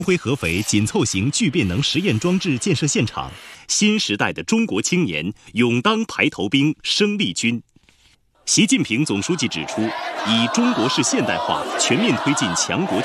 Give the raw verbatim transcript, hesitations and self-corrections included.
辉合肥紧凑型聚变能实验装置建设现场，新时代的中国青年勇当排头兵、生力军。习近平总书记指出，以中国式现代化全面推进强国